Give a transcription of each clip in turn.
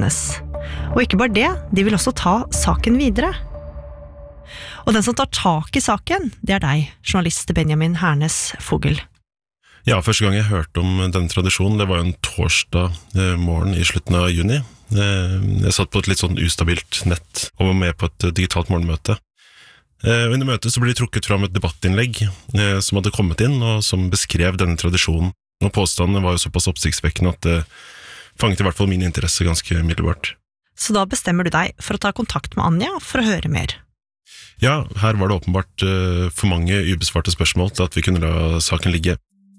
hennes. Og ikke bare det, de vil også ta saken videre. Og den som tar tak i saken, det deg, journalist Benjamin Hernes Fogel. Ja, første gang jeg hørte om denne tradisjonen, det var jo en torsdag morgen i slutten av juni. Jeg satt på et litt sånn ustabilt nett og var med på et digitalt morgenmøte. Og under møtet så ble det trukket fram et debattinnlegg som hadde kommet inn, og som beskrev denne tradisjonen. Og påstandene var jo såpass oppsiktsvekkende at det fanget i hvert fall min interesse ganske middelbart. Så da bestemmer du deg for å ta kontakt med Anja for å høre mer. Ja, her var det åpenbart for mange ubesvarte spørsmål til at vi kunne la saken ligge.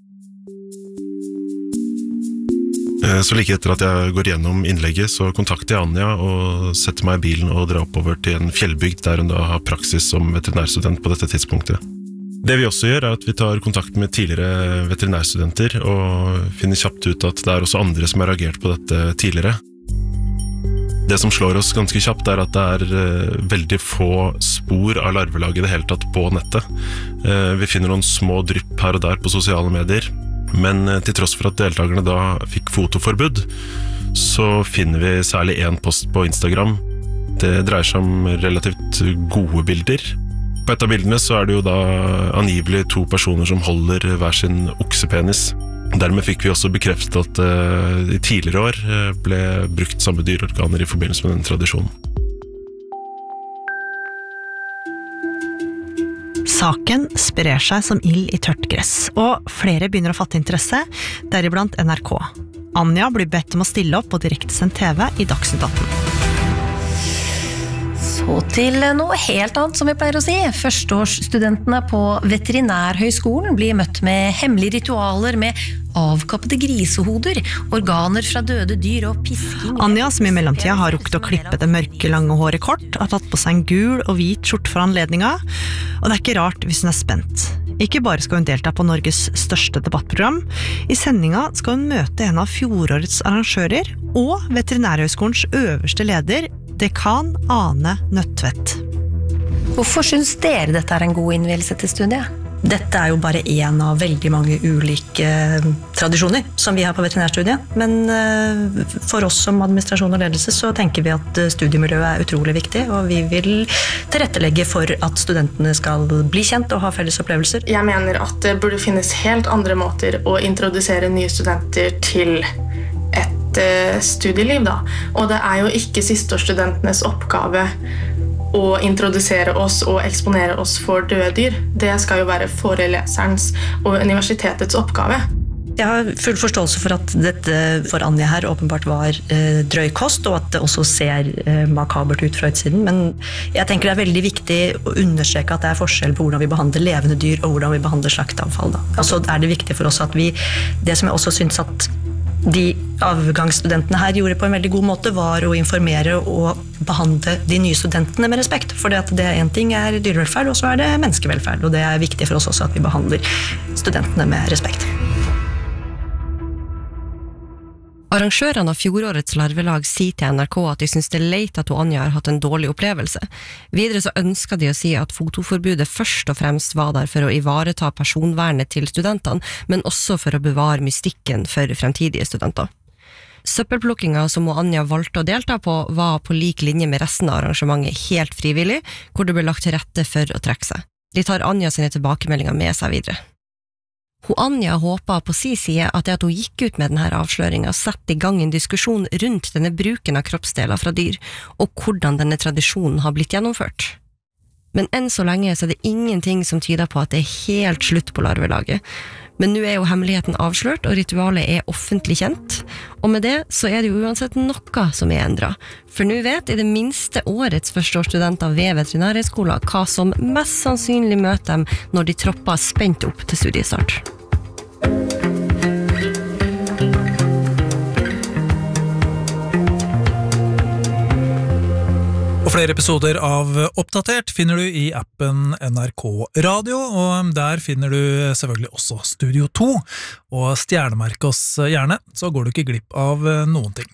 Så like etter at jeg går gjennom innlegget, så kontakter jeg Anja og setter meg i bilen og drar oppover til en fjellbygd der hun da har praksis som veterinærstudent på dette tidspunktet. Det vi også gjør at vi tar kontakt med tidligere veterinærstudenter og finner kjapt ut at det også andre som har reagert på dette tidligere. Det som slår oss ganske kjapt at det veldig få spor av larvelag i det hele tatt på nettet. Vi finner noen små drypp her og der på sosiale medier, men til tross for at deltakerne da fikk fotoforbud, så finner vi særlig en post på Instagram. Det dreier seg om relativt gode bilder. På et av bildene så det jo da angivelig 2 personer som holder hver sin oksepenis. Dermed fikk vi også bekreftet at i tidligere år ble brukt samme dyrorganer i forbindelse med den tradisjonen. Saken sprer seg som ild i tørt gress, og flere begynner å fatte interesse, deriblant NRK. Anja blir bedt om å stille opp på direktesendt TV i Dagsnytt 18. Så til noe helt annet som vi pleier å si. Førsteårsstudentene på Veterinærhøgskolen blir møtt med hemmelige ritualer med avkappede grisehoder, organer fra døde dyr og pisking. Anja, som i mellomtida har rukket å klippe det mørke, lange håret kort, har tatt på seg en gul og hvit skjorte for anledninga, og det ikke rart hvis hun spent. Ikke bare skal hun delta på Norges største debattprogram, i sendinga skal hun møte en av fjorårets arrangører og Veterinærhøgskolens øverste leder, dekan Ane Nødtvedt. Hvorfor synes dere dette en god innvielse til studiet? Dette jo bare en av veldig mange ulike tradisjoner som vi har på veterinærstudiet. Men for oss som administrasjon og ledelse så tenker vi at studiemiljøet utrolig viktig, og vi vil tilrettelegge for at studentene skal bli kjent og ha felles opplevelser. Jeg mener at det burde finnes helt andre måter å introdusere nye studenter til et studieliv da. Og det jo ikke sisteårsstudentenes oppgave å introdusere oss og eksponere oss for døde dyr. Det skal jo være foreleserens og universitetets oppgave. Jeg har full forståelse for at dette for Anja her åpenbart var drøy kost, og at det også ser makabert ut fra utsiden. Men jeg tenker det veldig viktig å understreke at det forskjell på hvordan vi behandler levende dyr og hvordan vi behandler slakteavfall. Og så det viktig for oss at det som jeg også synes at de avgangsstudentene her gjorde på en veldig god måte, var å informere og behandle de nye studentene med respekt. For det en ting dyrevelferd, og så det menneskevelferd. Og det viktig for oss også at vi behandler studentene med respekt. Arrangørene av fjorårets larvelag sier til NRK at de synes det leit at Anja har hatt en dårlig opplevelse. Videre så ønsker de å si at fotoforbudet først og fremst var der for å ivareta personvernet til studentene, men også for å bevare mystikken for fremtidige studenter. Søppelplukkinga som Anja valgte å delta på var på lik linje med resten av arrangementet helt frivillig, hvor det ble lagt til rette for å trekke seg. De tar Anja sine tilbakemeldinger med seg videre. Anja håper på sin side at det at hun gikk ut med denne avsløringen setter i gang en diskusjon rundt denne bruken av kroppsdeler fra dyr, og hvordan denne tradisjonen har blitt gjennomført. Men enn så lenge så det ingenting som tyder på at det helt slutt på larvelaget. Men nå jo hemmeligheten avslørt, og ritualet offentlig kjent, og med det så det jo uansett noe som endret. For nå vet i det minste årets førsteårsstudenter ved Veterinærhøgskolen hva som mest sannsynlig møter dem når de tropper spent opp til studiestart. Og flere episoder av Oppdatert finner du i appen NRK Radio, og der finner du selvfølgelig også Studio 2, og stjernemerk oss gjerne, så går du ikke glipp av noen ting.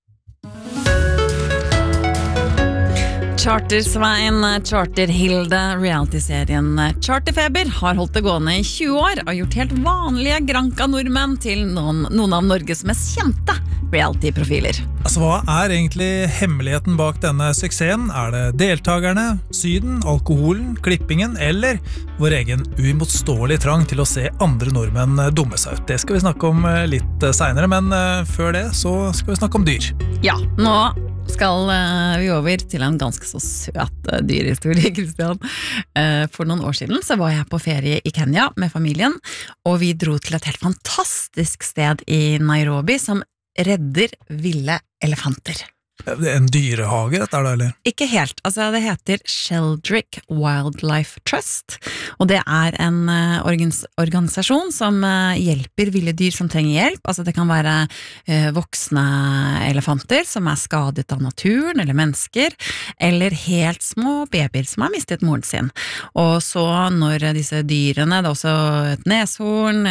Charter-Svein, Charter-Hilde, reality-serien Charterfeber har holdt det gående i 20 år og gjort helt vanlige Granca-nordmenn til noen av Norges mest kjente reality-profiler. Altså, hva egentlig hemmeligheten bak denne suksessen? Det deltakerne, syden, alkoholen, klippingen, eller vår egen uimotståelige trang til å se andre nordmenn dumme seg ut? Det skal vi snakke om litt senere, men før det så skal vi snakke om dyr. Ja, nå skal vi over til en ganske så søt dyrhistorie, Kristian. For noen år siden så var jeg på ferie i Kenya med familien, og vi dro til et helt fantastisk sted i Nairobi som redder ville elefanter. En dyrehage, dette det, eller? Ikke helt, altså det heter Sheldrick Wildlife Trust, og det en organisasjon som hjelper ville dyr som trenger hjelp. Altså det kan være voksne elefanter som skadet av naturen eller mennesker, eller helt små babyer som har mistet moren sin. Og så når disse dyrene, det også et neshorn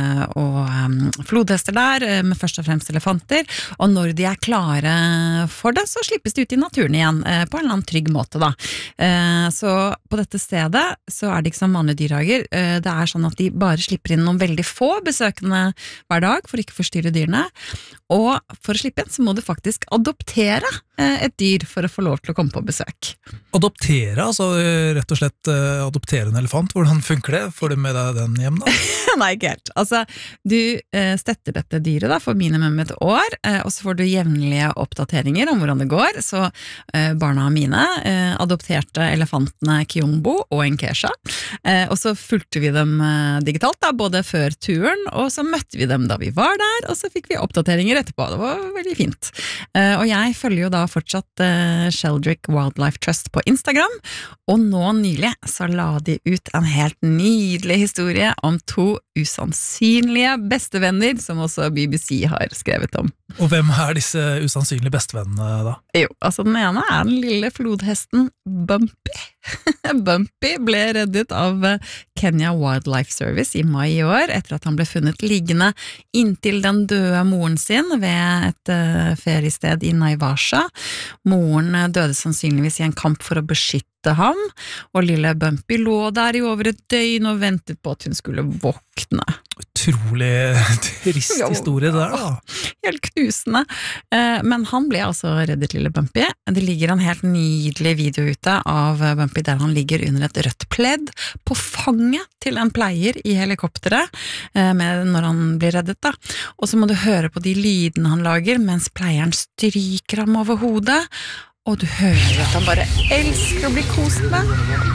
og flodhester der, men først og fremst elefanter, og når de klare for det, så slippes de ut i naturen igjen, på en eller annen trygg måte da. Så på dette stedet så det ikke som vanlige dyrehager, det sånn at de bare slipper inn noen veldig få besøkende hver dag for ikke å forstyrre dyrene, og for å slippe inn så må du faktisk adoptere et dyr for å få lov til å komme på besøk. Adoptere, altså rett og slett adoptere en elefant, hvordan funker det? Får du med deg den hjem da? Nei, ikke helt. Altså, du stetter dette dyret da, for minimum et år, og så får du jevnlige oppdateringer om hvordan det går. Så barna mine adopterte elefantene Kiombo og Nkesha, og så fulgte vi dem digitalt da, både før turen, og så møtte vi dem da vi var der, og så fikk vi oppdateringer etterpå. Det var veldig fint. Og jeg følger jo da fortsatt Sheldrick Wildlife Trust på Instagram, og nå nylig så la de ut en helt nydelig historie om 2 usannsynlige bestevenner, som også BBC har skrevet om. Og hvem disse usannsynlige bestevennene da? Jo, altså den ene den lille flodhesten Bumpy. Bumpy ble reddet av Kenya Wildlife Service i mai i år, etter at han ble funnet liggende inntil den døde moren sin ved et feriested i Naivasha. Moren døde sannsynligvis i en kamp for å beskytte ham, og lille Bumpy lå der i over et døgn og ventet på at hun skulle våkne. Utrolig trist historie der da. Helt knusende. Men han ble altså reddet, lille Bumpy. Det ligger en helt nydelig video ute av Bumpy der han ligger under et rødt pledd på fanget til en pleier i helikopteret når han blir reddet da. Og så må du høre på de lydene han lager mens pleieren stryker ham over hodet, og du hører at han bare elsker å bli kost med.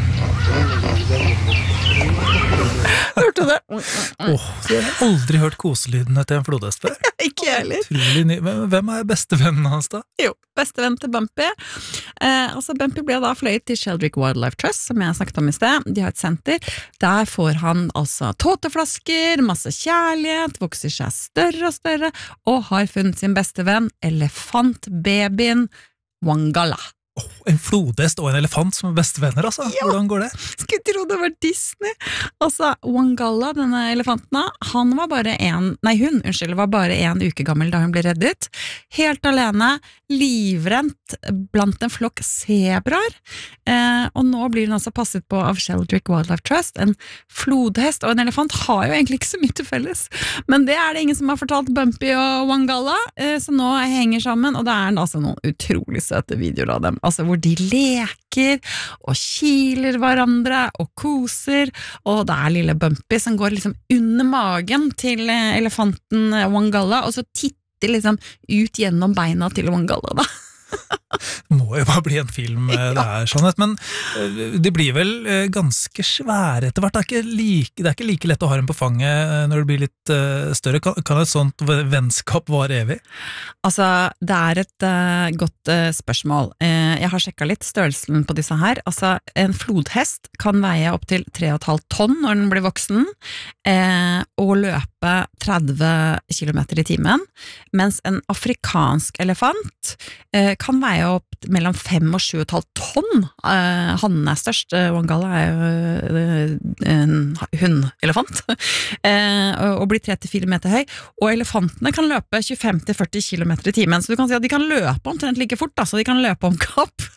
Hørte du det? Jeg har aldri hørt koselydene til en flodhest før. Ikke jeg heller. Hvem bestevennen hans da? Jo, bestevenn til Bumpy. Altså Bumpy ble da fløyet til Sheldrick Wildlife Trust, som jeg snakket om i sted. De har et senter. Der får han altså tåteflasker, masse kjærlighet, vokser seg større og større, og har funnet sin bestevenn, elefantbabyen Wangala. En flodhest og en elefant som bestevenner, altså? Ja. Hvordan går det? Skulle tro det var Disney. Altså, Wangala, denne elefanten, hun var bare 1 uke gammel da hun ble reddet. Helt alene, livrent blant en flokk zebraer. Og nå blir hun altså passet på av Sheldrick Wildlife Trust. En flodhest og en elefant har jo egentlig ikke så mye til felles. Men det det ingen som har fortalt Bumpy og Wangala, så nå henger sammen, og det altså noen utrolig søte videoer av dem. Altså hvor de leker og kiler hverandre og koser, og det lille Bumpy som går liksom under magen til elefanten Wangala, og så titter liksom ut gjennom beina til Wangala da. Det må jo bare bli en film, det sannhet, men de blir vel ganske svære etter hvert. Det ikke like lett å ha dem på fanget når det blir litt større. Kan et sånt vennskap vare evig? Altså, det et godt spørsmål. Jeg har sjekket litt størrelsen på disse her. Altså, en flodhest kan veie opp til 3,5 tonn når den blir voksen, og løpe 30 kilometer i timen, mens en afrikansk elefant kan veie opp mellom 5 og 7,5 tonn. Hannen størst, Wangala jo en hundelefant, og blir 34 meter høy, og elefantene kan løpe 25-40 kilometer i timen, så du kan si at de kan løpe omtrent like fort, da, så de kan løpe om kapp.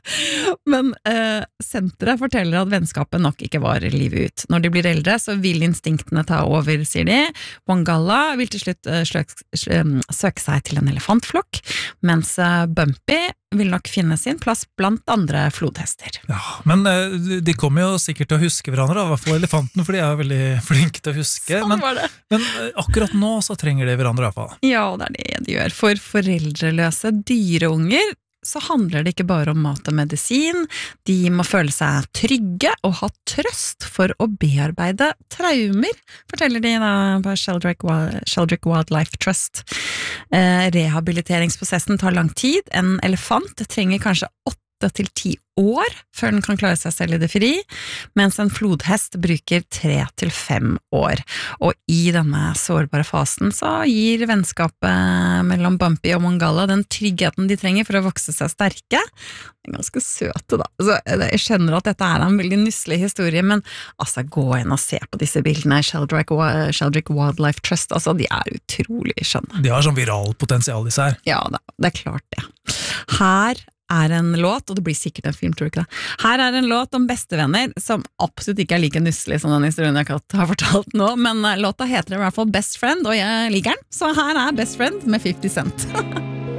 Men senteret forteller at vennskapet nok ikke varer livet ut. Når de blir eldre, så vil instinktene ta over, sier de. Wangala vil til slutt søke seg til en elefantflokk, mens Bumpy vil nok finne sin plass blant andre flodhester. Ja, men de kommer jo sikkert til å huske hverandre, i hvert fall elefanten, for de er veldig flinke til å huske. Sånn var det. Men akkurat nå så trenger de hverandre i hvert fall. Ja, det er det de gjør. For foreldreløse dyreunger så handler det ikke bare om mat og medisin. De må føle seg trygge og ha trøst for å bearbeide traumer, forteller de da på Sheldrick Wildlife Trust. Rehabiliteringsprosessen tar lang tid. En elefant trenger kanskje 8 til 10 år før den kan klare seg selv i det fri, mens en flodhest bruker 3 til 5 år. Og i denne sårbare fasen så gir vennskapet mellom Bumpy og Wangala den tryggheten de trenger for å vokse seg sterke. De er ganske søte da. Altså, jeg skjønner at dette er en veldig nusselig historie, men altså, gå inn og se på disse bildene. Sheldrick Wildlife Trust, altså, de er utrolig skjønne. De har sånn viral potensial disse her. Ja, det er klart det. Her er en låt, og det blir sikkert en film, tror du ikke det? Her er en låt om bestevenner, som absolutt ikke er like nusselig som den historien jeg har fortalt nå, men låta heter i hvert fall Best Friend, og jeg liker den, så her er Best Friend med 50 Cent.